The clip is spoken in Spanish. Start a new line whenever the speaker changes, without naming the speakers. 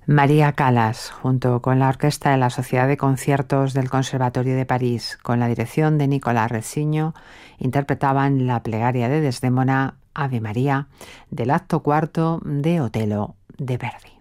María Callas, junto con la orquesta de la Sociedad de Conciertos del Conservatorio de París, con la dirección de Nicolás Ressigno, interpretaban la plegaria de Desdémona, Ave María, del acto cuarto de Otelo de Verdi.